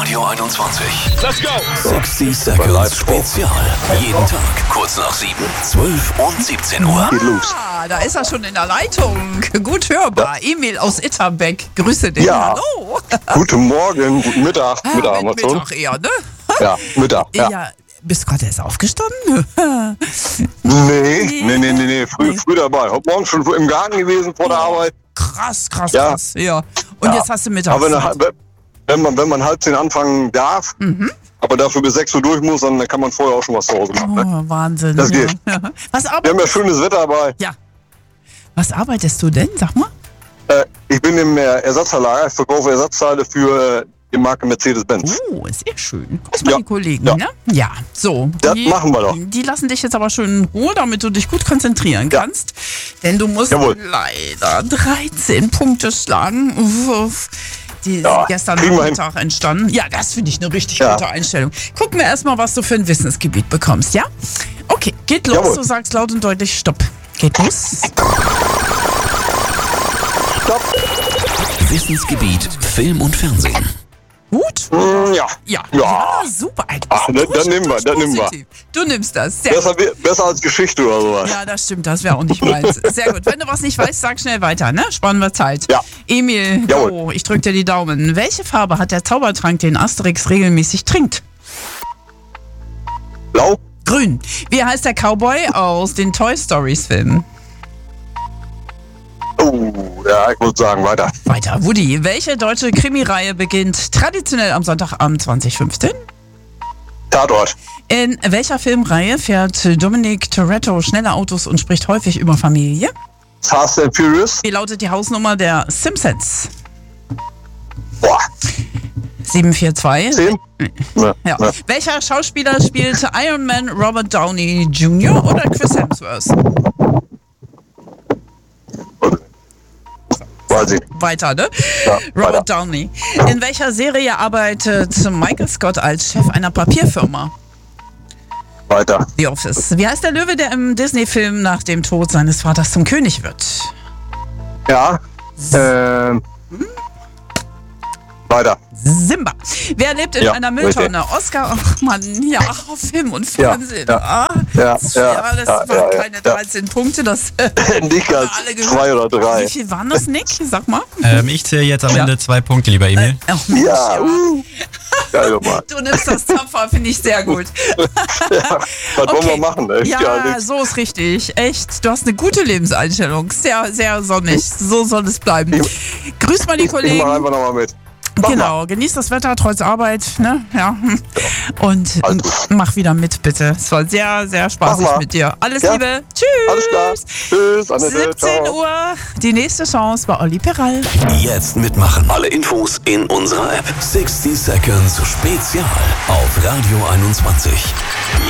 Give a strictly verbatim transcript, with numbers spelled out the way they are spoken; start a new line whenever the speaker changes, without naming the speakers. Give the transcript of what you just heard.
Radio einundzwanzig.
Let's go!
sechzig Seconds Spezial. Jeden Tag kurz nach sieben, zwölf und siebzehn Uhr.
Geht los.
Ah, da ist er schon in der Leitung. Gut hörbar. Emil aus Itterbeck. Grüße dich.
Ja.
Hallo.
Guten Morgen, guten Mittag.
Ah,
Mittag haben wir
mit
schon.
Mittag eher, ne?
Ja, Mittag. Ja.
Ja. Bist du gerade erst aufgestanden?
Nee, nee, nee, nee, nee. Früh, früh dabei. Heute Morgen schon im Garten gewesen vor der Arbeit.
Krass, krass,
Ja.
krass. Ja. Und
Ja.
jetzt hast du Mittag.
Aber wenn, er- wenn, man, wenn man halb zehn anfangen darf, aber dafür bis sechs Uhr durch muss, dann kann man vorher auch schon was zu Hause machen. Ne?
Oh, Wahnsinn.
Das
ja.
geht.
Ja. Was,
Wir haben
arbeit
ja schönes Wetter dabei.
ja. Was arbeitest du denn? Sag mal.
Äh, ich bin im äh, Ersatzverlager. Ich verkaufe Ersatzteile für äh, die Marke Mercedes-Benz.
Oh, sehr schön. Guck mal,
Ja.
die Kollegen,
Ja.
ne? Ja, so.
Das
die,
machen wir doch.
Die lassen dich jetzt aber schön in Ruhe, damit du dich gut konzentrieren
Ja.
kannst. Denn du musst
Jawohl.
leider dreizehn Punkte schlagen. Uff. Die
Ja,
sind gestern
kriegen wir hin.
Nachmittag entstanden. Ja, das finde ich eine richtig
Ja.
gute Einstellung. Gucken wir erstmal, was du für ein Wissensgebiet bekommst, ja? Okay, geht los.
Jawohl.
Du sagst laut und deutlich Stopp. Geht los.
Wissensgebiet Film und Fernsehen.
Gut?
Mm, ja.
Ja.
Ja.
super. Du
Ach,
bist
dann- dann nehmen wir,
durch-
dann nehmen wir.
positiv. Du nimmst das. Sehr
Besser, wie- besser als Geschichte oder sowas.
Ja, das stimmt, das wäre auch nicht meins. Sehr gut. Wenn du was nicht weißt, sag schnell weiter, ne? Sparen wir Zeit.
Ja.
Emil,
Jawohl.
go, ich drück dir die Daumen. Welche Farbe hat der Zaubertrank, den Asterix regelmäßig trinkt?
Blau?
Grün. Wie heißt der Cowboy aus den Toy Stories Filmen?
Oh, ja, ich würde sagen, weiter.
Weiter. Woody, welche deutsche Krimireihe beginnt traditionell am Sonntagabend zwanzig fünfzehn?
Tatort.
In welcher Filmreihe fährt Dominic Toretto schnelle Autos und spricht häufig über Familie?
Fast and Furious?
Wie lautet die Hausnummer der Simpsons?
Boah,
sieben vier zwei.
zehn? Ja.
Ja.
Ja.
Welcher Schauspieler spielte Iron Man, Robert Downey Junior oder Chris Hemsworth?
Weiß ich.
Weiter, ne?
Ja,
Robert
weiter.
Downey. In welcher Serie arbeitet Michael Scott als Chef einer Papierfirma?
Weiter.
The Office. Wie heißt der Löwe, der im Disney-Film nach dem Tod seines Vaters zum König wird?
Ja. Ähm. Weiter.
Simba. Wer lebt in
Ja,
einer Mülltonne? Oscar, ach Mann, ja, Film und
Ja,
Fernsehen.
ja,
ah,
ja,
das,
ja,
ja, das
ja,
waren
ja,
keine
ja.
dreizehn Punkte. Das
Nicht ganz.
alle gehört.
Zwei oder
Wie
drei.
viel waren das, Nick? Sag mal.
Ähm, ich zähle jetzt am
Ja.
Ende zwei Punkte, lieber Emil.
Ach, Mensch,
Ja,
ja.
uh. Geil nochmal.
Du nimmst das tapfer, finde ich sehr gut.
Ja, was wollen wir machen? Echt
Ja,
ja nix.
so ist richtig. Echt. Du hast eine gute Lebenseinstellung. Sehr, sehr sonnig. So soll es bleiben. Grüß mal die
Ich mach
Kollegen.
einfach nochmal mit. Mach
Genau, genieß das Wetter trotz Arbeit, ne? Ja. Und
Alles
mach wieder mit, bitte. Es war sehr, sehr spaßig
Mach mal.
mit dir. Alles
Ja.
Liebe. Tschüss.
Alles klar. Tschüss, Annette.
siebzehn
Ciao.
Uhr. Die nächste Chance bei Olli Peral.
Jetzt mitmachen. Alle Infos in unserer App. sechzig Seconds Spezial auf Radio einundzwanzig.